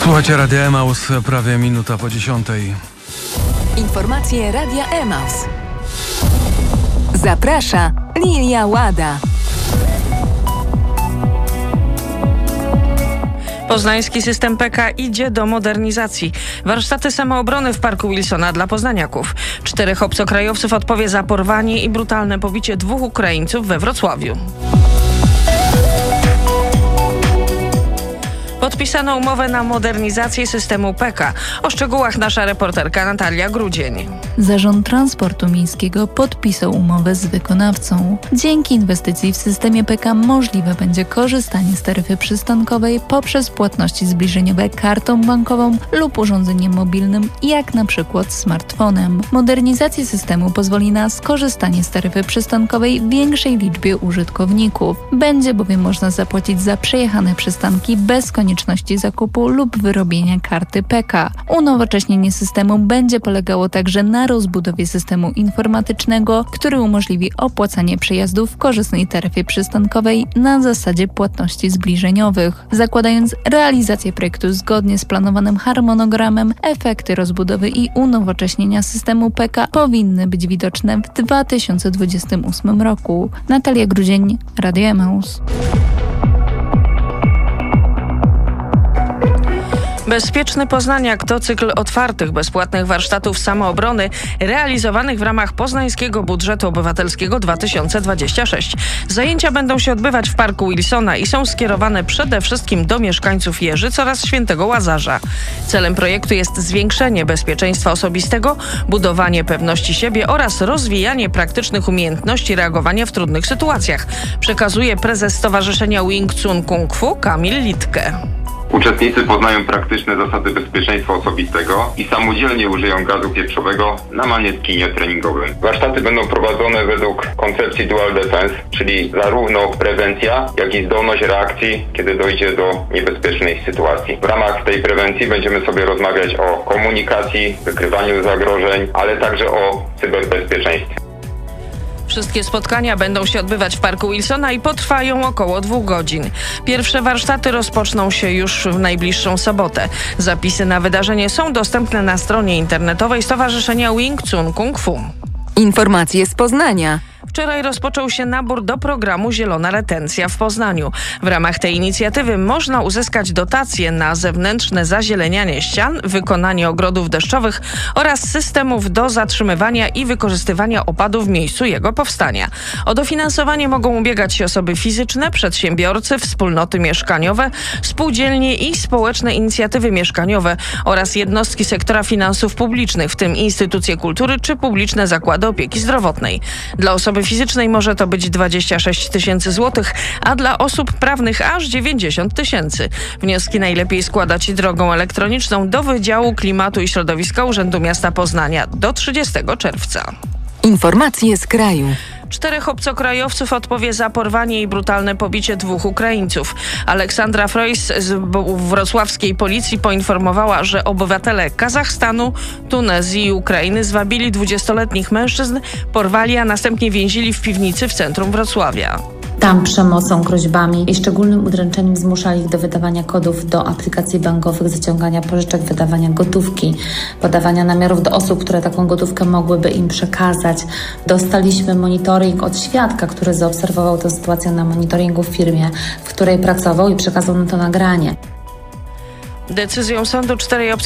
Słuchajcie Radia Emaus, prawie minuta po 10. Informacje Radia Emaus. Zaprasza Lilia Łada. Poznański system PK idzie do modernizacji. Warsztaty samoobrony w Parku Wilsona dla poznaniaków. 4 obcokrajowców odpowie za porwanie i brutalne pobicie 2 Ukraińców we Wrocławiu. Podpisano umowę na modernizację systemu PK. O szczegółach nasza reporterka Natalia Grudzień. Zarząd Transportu Miejskiego podpisał umowę z wykonawcą. Dzięki inwestycji w systemie PK możliwe będzie korzystanie z taryfy przystankowej poprzez płatności zbliżeniowe kartą bankową lub urządzeniem mobilnym, jak na przykład smartfonem. Modernizacja systemu pozwoli na skorzystanie z taryfy przystankowej większej liczbie użytkowników. Będzie bowiem można zapłacić za przejechane przystanki bez konieczności zakupu lub wyrobienia karty PK. Unowocześnienie systemu będzie polegało także na rozbudowie systemu informatycznego, który umożliwi opłacanie przejazdów w korzystnej taryfie przystankowej na zasadzie płatności zbliżeniowych. Zakładając realizację projektu zgodnie z planowanym harmonogramem, efekty rozbudowy i unowocześnienia systemu PK powinny być widoczne w 2028 roku. Natalia Grudzień, Radio Emaus. Bezpieczny Poznaniak to cykl otwartych, bezpłatnych warsztatów samoobrony realizowanych w ramach Poznańskiego Budżetu Obywatelskiego 2026. Zajęcia będą się odbywać w Parku Wilsona i są skierowane przede wszystkim do mieszkańców Jeżyc oraz Świętego Łazarza. Celem projektu jest zwiększenie bezpieczeństwa osobistego, budowanie pewności siebie oraz rozwijanie praktycznych umiejętności reagowania w trudnych sytuacjach, przekazuje prezes Stowarzyszenia Wing Chun Kung Fu Kamil Litke. Uczestnicy poznają praktyczne zasady bezpieczeństwa osobistego i samodzielnie użyją gazu pieprzowego na manetkinie treningowym. Warsztaty będą prowadzone według koncepcji Dual Defense, czyli zarówno prewencja, jak i zdolność reakcji, kiedy dojdzie do niebezpiecznej sytuacji. W ramach tej prewencji będziemy sobie rozmawiać o komunikacji, wykrywaniu zagrożeń, ale także o cyberbezpieczeństwie. Wszystkie spotkania będą się odbywać w Parku Wilsona i potrwają około 2 godzin. Pierwsze warsztaty rozpoczną się już w najbliższą sobotę. Zapisy na wydarzenie są dostępne na stronie internetowej Stowarzyszenia Wing Chun Kung Fu. Informacje z Poznania. Wczoraj rozpoczął się nabór do programu Zielona Retencja w Poznaniu. W ramach tej inicjatywy można uzyskać dotacje na zewnętrzne zazielenianie ścian, wykonanie ogrodów deszczowych oraz systemów do zatrzymywania i wykorzystywania opadu w miejscu jego powstania. O dofinansowanie mogą ubiegać się osoby fizyczne, przedsiębiorcy, wspólnoty mieszkaniowe, spółdzielnie i społeczne inicjatywy mieszkaniowe oraz jednostki sektora finansów publicznych, w tym instytucje kultury czy publiczne zakłady opieki zdrowotnej. Dla osoby fizycznej może to być 26 000 złotych, a dla osób prawnych aż 90 000. Wnioski najlepiej składać drogą elektroniczną do Wydziału Klimatu i Środowiska Urzędu Miasta Poznania do 30 czerwca. Informacje z kraju. 4 obcokrajowców odpowie za porwanie i brutalne pobicie 2 Ukraińców. Aleksandra Frojs z wrocławskiej policji poinformowała, że obywatele Kazachstanu, Tunezji i Ukrainy zwabili 20-letnich mężczyzn, porwali, a następnie więzili w piwnicy w centrum Wrocławia. Tam przemocą, groźbami i szczególnym udręczeniem zmuszali ich do wydawania kodów do aplikacji bankowych, zaciągania pożyczek, wydawania gotówki, podawania namiarów do osób, które taką gotówkę mogłyby im przekazać. Dostaliśmy monitoring od świadka, który zaobserwował tę sytuację na monitoringu w firmie, w której pracował i przekazał nam to nagranie. Decyzją sądu 4